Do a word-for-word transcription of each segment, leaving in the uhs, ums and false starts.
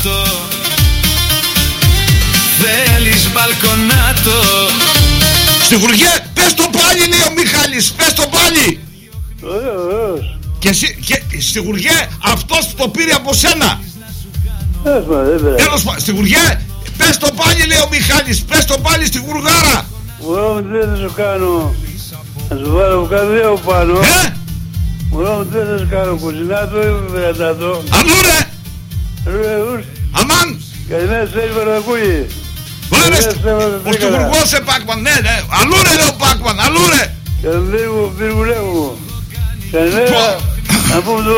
γεμάτο. Θέλεις μπαλκονάτο. Στη Γουργέ, πες το πάλι, λέει ο Μιχάλης, πες το πάλι. Ωραίος. Και, εσύ, και στη Γουργέ, αυτός που το πήρε από σένα. Τέλος πάντων, στη Γουργέ, πες το πάλι, λέει ο Μιχάλης, πες το πάλι στη Γουργάρα. Μωρό μου, τι θα σου κάνω. Να σου βάλω από κάτω δύο πάνω. Ε! Μωρό μου, τι θα σου κάνω, κουζινάτο ή βεραντάτο. Αλλού ρε! Ρε, ούς. Αμάν! Καλημέρα σε έλβαρο να ακούγει. Ωραία, ο στιβουργός σε Πάκμαν, ναι, ναι. Αλλού ρε, λέει ο Πάκμαν, αλλού ρε. Καλημέρα μου, πυργουλέ μου. Καλημέρα, να πούμε το...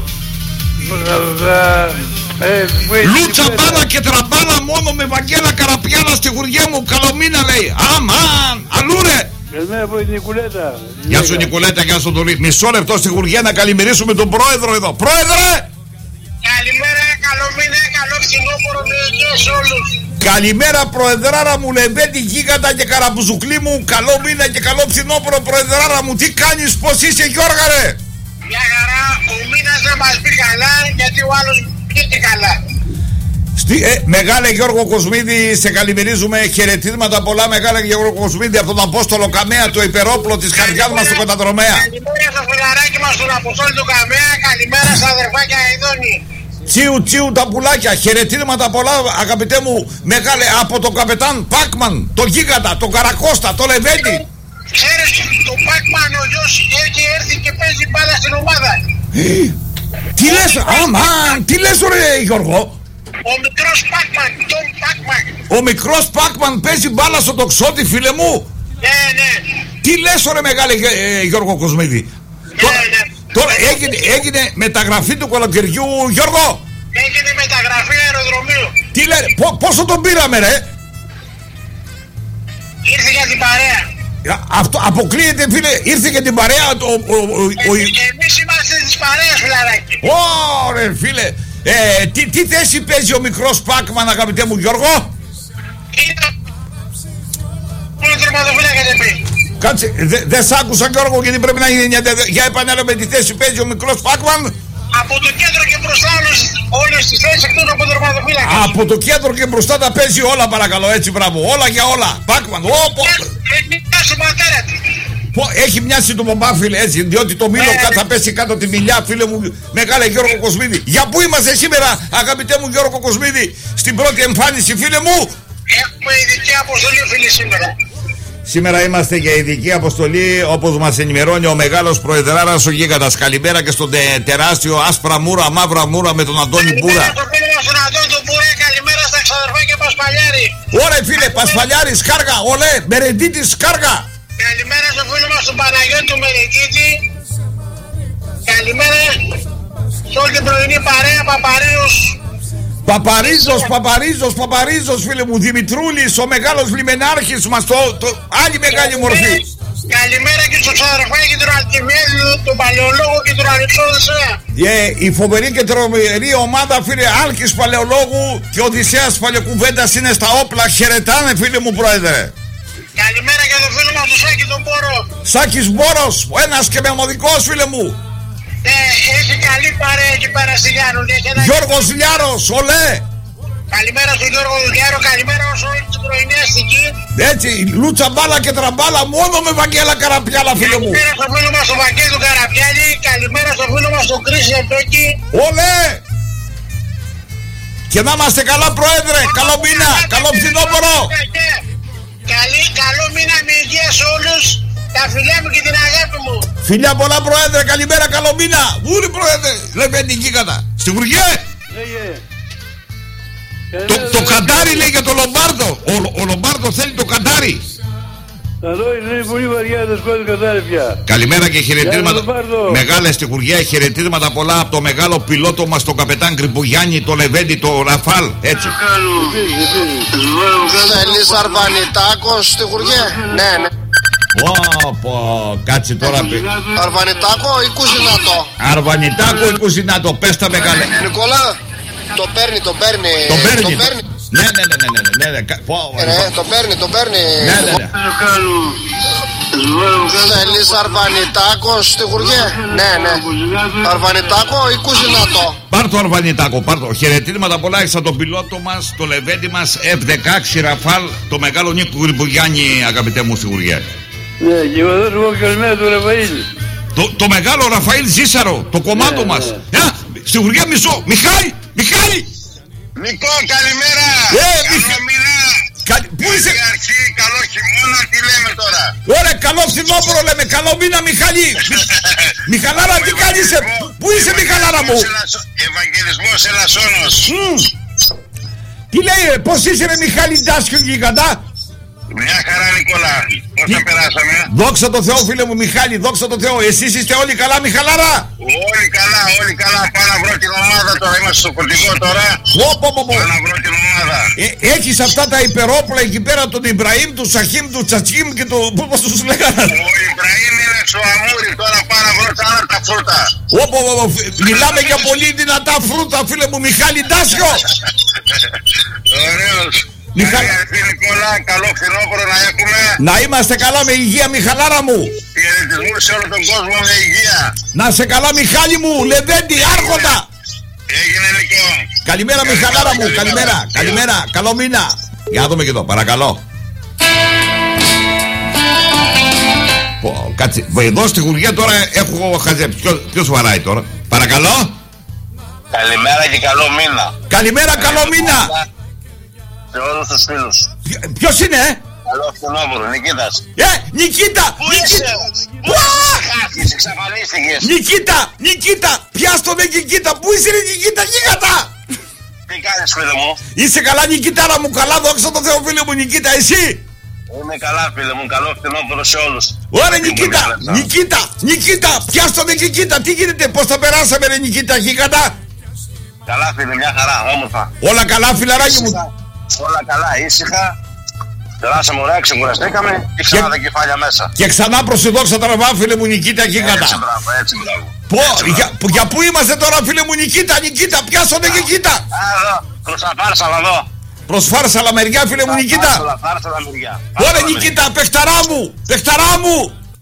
Λούτσα, μπάλα και τραμπάλα μόνο με Βαγγέλα Καραπιάλα στη Γουργέ μου. Καλό μήνα, λέει. Αμάν, αλλού ρε. Καλημέρα από την Νικουλέτα. Γεια σου Νικουλέτα, γεια σου Τολί. Μισό λεπτό στη Γουργέ να καλημερίσουμε τον πρόεδρο εδώ. Πρόεδρε! Καλημέρα, καλό μήνα, καλό φθινόπωρο με σε όλους. Καλημέρα προεδράρα μου, Λεμπέτη, Γίγαντα και Καραμπουζουκλή μου. Καλό μήνα και καλό φθινόπωρο προεδράρα μου. Τι κάνεις, πως είσαι Γιώργα ρε? Μια χαρά, ο μήνας να μας πει καλά, γιατί ο άλλος πήγε καλά. Στη, ε, μεγάλε Γιώργο Κοσμίδη, σε καλημερίζουμε. Χαιρετίσματα πολλά, μεγάλε Γιώργο Κοσμίδη, από τον Απόστολο Καμέα, το υπερόπλο της καρδιάς μας του καταδρομέα. Καλημέρα στο φιλαράκι μας, τον Αποστόλη του Καμέα. Καλημέρα στα αδερφάκια Αιδόνη. Τσίου τσίου τα πουλάκια, χαιρετίσματα πολλά, αγαπητέ μου, μεγάλε, από τον καπετάν Πάκμαν, τον Γίγαντα, τον Καρακώστα, τον Λεβέντη. Ξέρεις, το Πάκμαν ο γιος έχει έρθει και παίζει μπάλα στην ομάδα. Τι λες, αμάν, τι λες ρε Γιώργο? Ο μικρός Πάκμαν, τον Πάκμαν. Ο μικρός Πάκμαν παίζει μπάλα στο τοξότη, φίλε μου. Ναι, ναι. Τι λες ρε μεγάλε ε, Γιώργο Κοσμίδη? Ναι, Τώρα, ναι. τώρα έγινε, έγινε μεταγραφή του καλοκαιριού, Γιώργο. Έγινε μεταγραφή αεροδρομίου. Τι λέει, πο, πόσο τον πήραμε ρε? Ήρθε για την παρέα. Αυτό αποκλείεται φίλε, ήρθε και την παρέα το, ο, ο, ο, ο, Εμείς είμαστε της παρέας φιλαράκι. Ωραία φίλε, ε, τι, τι θέση παίζει ο μικρός Πάκμαν, αγαπητέ μου Γιώργο? Είναι ο τερματοφύλακας δεν πει. Κάτσε, δεν δε σ' άκουσα Γιώργο, γιατί πρέπει να γίνει. Για επανέλαβε τη θέση παίζει ο μικρός Πάκμαν. Από το κέντρο και μπροστά όλες, όλες τις θέσεις εκτός από τον τερματοφύλακα. Από το κέντρο και μπροστά τα παίζει όλα, παρακαλώ, έτσι μπράβο. Όλα για όλα. Πάκμαν, όπο. Έχει μοιάσει ο πατέρα του. Έχει μοιάσει το μπομπά, φίλε, έτσι. Διότι το μήλο ε, θα πέσει κάτω τη μιλιά, φίλε μου, μεγάλε Γιώργο Κοσμίδη. Για πού είμαστε σήμερα, αγαπητέ μου Γιώργο Κοσμίδη? Στην πρώτη εμφάνιση, φίλε μου. Έχουμε ειδική αποστολή, φίλοι, σήμερα. Σήμερα είμαστε για ειδική αποστολή, όπως μας ενημερώνει ο μεγάλος προεδράρας ο Γίγαντας. Καλημέρα και στον τε, τεράστιο άσπρα μούρα, μαύρα μούρα με τον Αντώνη Μπούρα. Καλημέρα στο φίλο μας τον Αντώνη τον Μπούρα, καλημέρα στα ξαδερφάκια Πασπαλιάρη. Ωραία φίλε, Πασπαλιάρη, σκάργα, ολέ, Μερεντίτη, σκάργα. Καλημέρα στο φίλο μας τον Παναγιώτη του Μερεντίτη. Καλημέρα σε όλη την πρωινή παρέα, Παπαρίζος. Παπαρίζος, Παπαρίζος, Παπαρίζος, φίλε μου, Δημητρούλης, ο μεγάλος λιμενάρχης μας, το, το άλλη μεγάλη μορφή. Καλημέρα και στο ξαδερφάκι του Αλκιμέλου, τον Παλαιολόγο και τον Αλεξόδησέα. Yeah, η φοβερή και τρομερή ομάδα, φίλε, Άλκης Παλαιολόγου και Οδυσσέας Παλαιοκουβέντας είναι στα όπλα. Χαιρετάνε, φίλε μου πρόεδρε. Καλημέρα και τον φίλο μας τον Σάκη τον Μπόρο. Σάκης Μπόρος, ένας και μεμοδικός, φίλε μου. Ε, έχει καλή παρέα εκεί πέρα στη Λιάρου. Ένα... Γιώργος Λιάρος, ολέ. Καλημέρα στον Γιώργο Λιάρο, καλημέρα όσο όλη την πρωινή αστική. Έτσι, λούτσα μπάλα και τραμπάλα μόνο με Βαγγέλα Καραπιάλα, φίλε μου. Καλημέρα στο φίλο μας τον Βαγγέλη του Καραπιάλη, καλημέρα στο φίλο μας τον Κρίση Εμπέκη. Ολέ. Και να είμαστε καλά πρόεδρε, καλό μήνα, καλό φθινόπωρο. Καλή, καλό μήνα με υγεία σε όλους. Τα φιλιά μου και την αγάπη μου. Φιλιά πολλά πρόεδρε, καλημέρα, καλό μήνα. Ούρι πρόεδρε, λέμε την Γίγαντα. Στη Γουργέ. Το, το καντάρι λέει για το Λομπάρδο. Ο, ο Λομπάρδο θέλει το καντάρι. Εδώ είναι πολύ βαριά, δεν σκότει καντάρι πια. Καλημέρα και χαιρετίσματα. Μεγάλα στη Γουργέ, χαιρετίσματα πολλά από το μεγάλο πιλότο μας, τον καπετάν Κρυπουγιάννη, το Λεβέντη, το Ραφάλ. Έτσι. Θέλεις αρβανιτάκο στη Γουργέ? Ναι, ναι. Πω, πω, κάτσε τώρα. Αρβανιτάκο ή κουζινάτο? Αρβανιτάκο ή κουζινάτο, πες τα μεγάλα. Νικόλα, το παίρνει, το παίρνει. Το παίρνει. Το παίρνει. Ναι, ναι, ναι, ναι, ναι, ναι, ναι. Πω, ναι, το παίρνει, το παίρνει. Ναι, ναι, ναι. Θέλεις αρβανιτάκο στη Γουργέ? Ναι, ναι. Αρβανιτάκο ή κουζινάτο? Πάρ' το αρβανιτάκο, πάρ' το. Χαιρετίσματα πολλά από τον πιλότο μας, το λεβέντι μας εφ δεκαέξι Ραφάλ, το μεγάλο Νίκο Γρυπουγιάννη, αγαπητέ μου, στη Γουργέ. Ναι, και εγώ δεν έχω καλημέρα του Ραφαήλ. Το, το μεγάλο Ραφαήλ Ζήσαρο, το κομμάτο ναι, μας. Ναι. Ε, στη Γουργέ μισό. Μιχάλη, Μιχάλη. Νικό, καλημέρα. Ε, καλό μήνα. Κα... Πού είσαι? Καλή αρχή, καλό χειμώνα, τι λέμε τώρα? Ωραία, καλό φθινόπωρο λέμε, καλό μήνα Μιχάλη. Μιχαλάρα, τι κάνεις? Πού είσαι Μιχαλάρα μου? Ευαγγελισμός Ελασσόνος. Mm. Τι λέει, πώς είσαι ρε Μιχάλη Ντάσιο γίγαντα? Μια χαρά Νικόλα, πώς θα περάσαμε? Δόξα τω Θεώ φίλε μου Μιχάλη, δόξα τω Θεώ. Εσείς είστε όλοι καλά Μιχαλάρα? Όλοι καλά, όλοι καλά. Πάω να βρω την ομάδα τώρα, είμαστε στο κοντικό τώρα. Όπο, όπο, Πάω να βρω την ομάδα. ε, Έχεις αυτά τα υπερόπλα εκεί πέρα, τον Ιμπραήμ, του Σαχίμ, του Τσατσίμ και του... Πώς τους λέγανε? Ο Ιμπραήμ είναι στο αμούρι, τώρα πάω να βρω τα άλλα τα φρούτα. Όπο, όπο, μιλάμε για πολύ δυνατά φρούτα φίλε μου Μιχάλη Ντάσιο. Ωραίος. Μιχα... Καλή αρχή Νικόλα, καλό φθινόπωρο να έχουμε. Να είμαστε καλά με υγεία Μιχαλάρα μου. Χαιρετισμούς σε όλο τον κόσμο με υγεία. Να σε καλά Μιχάλη μου, Λεβέντη, άρχοντα. Έγινε Νικό. Καλημέρα Μιχαλάρα μου, καλημέρα, καλημέρα, καλό μήνα. Για να δούμε και εδώ, παρακαλώ. Πω, κάτσε, εδώ στη Γουργία τώρα έχω χαζέψει. Ποιος, ποιος βαράει τώρα? Παρακαλώ. Καλημέρα και καλό μήνα. Καλημέρα, καλό μήνα. Σε όλους τους φίλους. Ποιος είναι? Καλό φθινόπωρο, Νικήτας. Ε, Νικήτα, Πού Νικήτα. είσαι? Πού είσαι? Χάθηκες, εξαφανίστηκες. Νικήτα, Νικήτα, πιάστο δε Νικήτα. Πού είσαι ρε Νικήτα, γίγαντα? Τι κάνεις φίλε μου? Είσαι καλά Νικητάρα μου, καλά δόξα τω Θεώ φίλε μου Νικήτα, εσύ? Είμαι καλά φίλε μου, καλό φθινόπωρο σε όλους. Ωραία Νικήτα, Νικήτα, Νικήτα, πιάστο δε Νικήτα. Τι γίνεται, πώς τα περάσαμε ρε Νικήτα, γίγαντα? Καλά φίλε, μια χαρά, όμορφα. Όλα καλά φιλαράκι μου. Όλα καλά, ήσυχα. Περάσαμε ωραία, ξεκουραστήκαμε και ξανά τα κεφάλια μέσα. Και ξανά προς τη δόξα τραβά φίλε μου Νικήτα, γίγαντα. Έτσι μπράβο, έτσι μπράβο. Πω, για, για πού είμαστε τώρα φίλε μου Νικήτα, Νικήτα, πιάσω δε Νικήτα. Εδώ, προς τα Φάρσαλα εδώ. Προς Φάρσαλα μεριά φίλε μου Νικήτα. Φάρσαλα μεριά. Ωραία Νικήτα, παιχταρά μου, παιχταρά μου.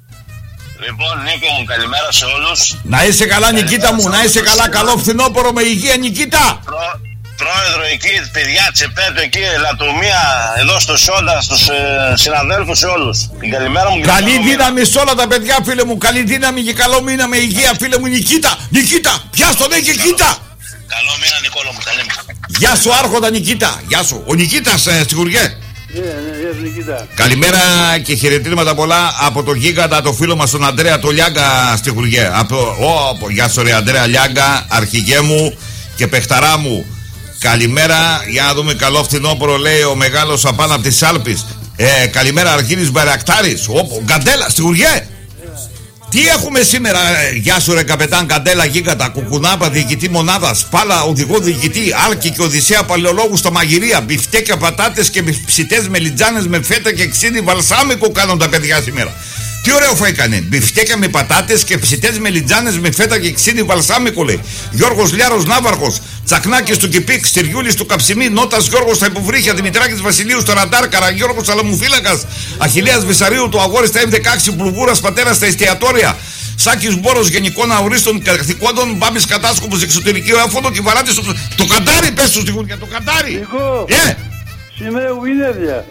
Λοιπόν Νίκο μου, καλημέρα σε όλους. Να είσαι καλά Νικήτα μου, να είσαι καλά, καλό φθινόπωρο με υγεία Νικήτα. Πρό, πρόεδρο εκεί, παιδιά Τσεπέτο εκεί, Λατομία, εδώ στο Σόντα, στους ε, συναδέλφους σε όλους. Την καλημέρα μου. Καλή δύναμη σε όλα τα παιδιά φίλε μου, καλή δύναμη και καλό μήνα με υγεία φίλε μου Νικήτα. Νικήτα, πιάστο δε Νικήτα. Καλό μήνα Νικόλα μου, καλή μήνα. Γεια σου άρχοντα Νικήτα, γεια σου. Ο Νικήτας ε, στη Γουργέ. Ναι, ναι, γεια σου Νικήτα. Καλημέρα και χαιρετίσματα πολλά από τον γίγαντα, το φίλο μας τον Αντρέα το Λιάγκα στη Γουργέ. Από, ο, γεια σου ρε Αντρέα Λιάγκα, αρχηγέ μου και παιχταρά μου. Καλημέρα, για να δούμε, καλό φθινόπωρο λέει ο μεγάλος απάνω από τις Άλπεις. Ε, καλημέρα Αρχίδης Μπαρακτάρης, ο Γκαντέλα στη Γουργέ. Τι έχουμε σήμερα, ε, γεια σου ρε καπετάν Καντέλα γίγαντα, κουκουνάπα διοικητή μονάδα, Σπάλα οδηγό διοικητή, Άλκη και Οδυσσέα παλαιολόγου στα μαγειρία, μπιφτέκια πατάτες και ψητές μελιτζάνες με φέτα και ξύδι βαλσάμικο κάνουν τα παιδιά σήμερα. Τι ωραίο φαίκανε, μπιφτέκια με πατάτες και ψητές μελιτζάνες με φέτα και ξύδι βαλσάμικο λέει. Γιώργος Λιάρος Ναύαρχος, Τσακνάκης του Κιπίκ, Στυριούλης του Καψιμί, Νότας Γιώργος στα Υποβρύχια, Δημητράκης Βασιλείου στο Ραντάρ, Καραγιώργος Αλαμουφύλακας, Αχιλλέας Βυσαρίου του Αγόρι στα εμ δεκαέξι, Πλουγούρας Πατέρας στα εστιατόρια, Σάκης Μπόρος Γενικών Αορίστων Καθηκόντων, Μπάμπης Κατάσκοπος Εξωτερική Αφόντο και Βαράτης στο... Το Καντάρι, πες του στη Γουργία, το Καντάρι! Νικό, Ε! σήμερα έχω γενέθλια.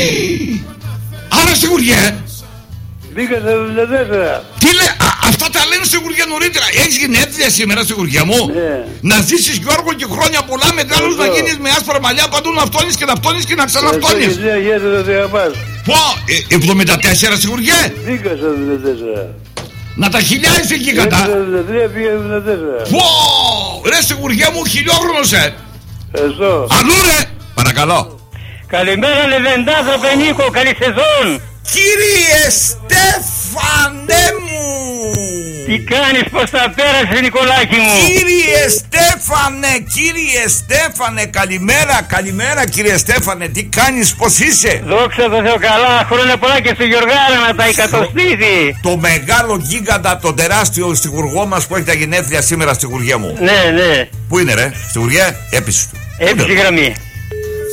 Άρα στη Γουργία, Μπήκα στα εβδομήντα τέσσερα. τι λέει, α, αυτά τα λένε στη Γουργία νωρίτερα. Έχεις γενέθλια σήμερα στη Γουργία μου. Ναι. Να ζήσεις Γιώργο και χρόνια πολλά μεγάλους, να γίνεις με άσπρα μαλλιά παντού, να φτώνεις και να φτώνεις και να ξαναφτώνεις. Ναι, γιατί δεν θα αγαπάς. Πω, ε, εβδομήντα τέσσερα στη Γουργία. Μπήκα στα εβδομήντα τέσσερα. Να τα χιλιάεις εκεί κατά. Στα εβδομήντα τρία πήγα εβδομήντα τέσσερα. Πω, ρε στη Γουργία μου χιλιόχρονος ε. Ευχαριστώ. Αλλού ρε. Παρακαλώ. Καλημέρα Λεβεντάδροπε Νίκο, καλή σεζόν. Κύριε Στέφανε μου. Τι κάνεις, πως τα πέρασες Νικολάκη μου? Κύριε Στέφανε, κύριε Στέφανε, καλημέρα, καλημέρα κύριε Στέφανε, τι κάνεις, πως είσαι? Δόξα τω Θεώ, καλά, χρόνια πολλά και στο Γιωργάρα να τα εκατοστήθη. Το μεγάλο γίγαντα, τον τεράστιο στιχουργό μας που έχει τα γενέθλια σήμερα στη Γουργία μου. Ναι, ναι. Πού είναι ρε, στη Γουργία, έπιση του. Έπιση γραμμή.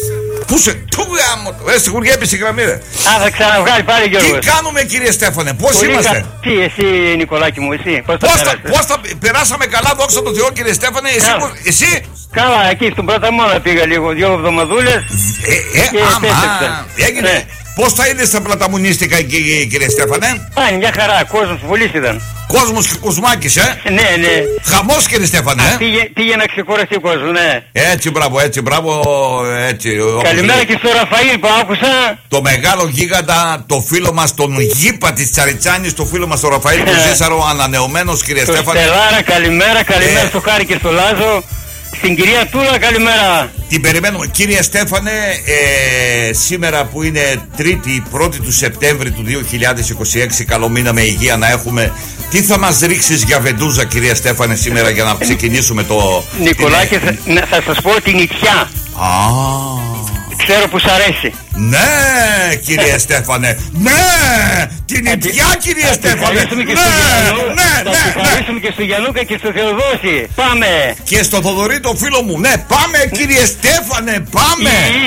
Πού σε. Του γάμο. Ε, στη Χουριέ έπεισε η γραμμή, ρε. Α, θα ξαναβγάλει πάλι, Γιώργο. Τι κάνουμε, κύριε Στέφανε, πώς Πολύ είμαστε? κα... Τι, εσύ, Νικολάκη μου, εσύ. Πώς τα Πώς τα, πέρασες? πώς τα περάσαμε καλά, δόξα τω Θεώ, κύριε Στέφανε. Εσύ, Καλά. πώς- εσύ. Καλά, εκεί στον πρώτο μόνα πήγα λίγο, δύο εβδομαδούλες. Ε, ε, Και άμα. επέστρεψα. Έγινε. Ναι. Πώς θα είναι στα πλαταμουνίστικα εκεί, κύριε Στέφανε? Πάνε μια χαρά, κόσμος πολύ ήταν. Κόσμος και Κουσμάκης, ε. Ναι, ναι. Χαμός, κύριε Στέφανε, ε. Πήγε, πήγε να ξεκουραστεί ο κόσμος, ναι. Έτσι, μπράβο, έτσι, μπράβο, έτσι. όπως Καλημέρα λέει. και στο Ραφαήλ που άκουσα. Το μεγάλο γίγαντα, το φίλο μας, τον γήπα της Τσαριτσάνης, το φίλο μας τον Ραφαήλ του Ε. Ζήσαρο, ανανεωμένος, κύριε Στο Στέφανε. Στελάρα, καλημέρα, καλημέρα Ε. στο Χάρη και στο Λάζο. Στην κυρία Τούλα, καλημέρα. Την περιμένουμε. Κύριε Στέφανε, ε, σήμερα που είναι Τρίτη, πρώτη του Σεπτέμβρη του δύο χιλιάδες είκοσι έξι, καλό μήνα με υγεία να έχουμε. Τι θα μας ρίξεις για βεντούζα, κύριε Στέφανε, σήμερα για να ξεκινήσουμε το... Νικολάκη, την- θα, να- θα σας πω την νητιά. Α, Ξέρω που σ' αρέσει. ναι, κύριε Στέφανε, ναι, την νητιά, κύριε Θα Στέφανε, ευχαριστούμε και ναι, στο Γιαννού, ναι, θα ναι, ναι. ευχαριστούμε και στο Γιαννούκα και στο Θεοδόση. Πάμε. Και στο Θοδωρή το φίλο μου, ναι, πάμε, κύριε Στέφανε, πάμε.